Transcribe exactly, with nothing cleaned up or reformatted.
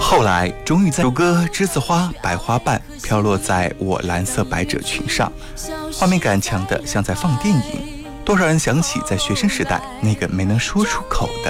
后来终于在首歌栀子花白花瓣飘落在我蓝色百褶裙上，画面感强的像在放电影。多少人想起在学生时代那个没能说出口的